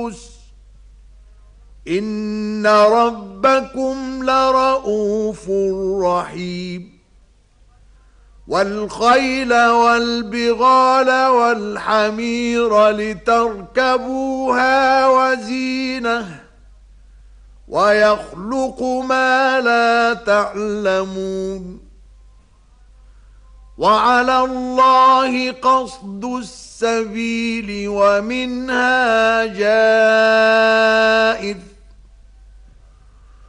القدس إن ربكم لرؤوف رحيم والخيل والبغال والحمير لتركبوها وزينة ويخلق ما لا تعلمون وعلى الله قصد السبيل ومنها جائر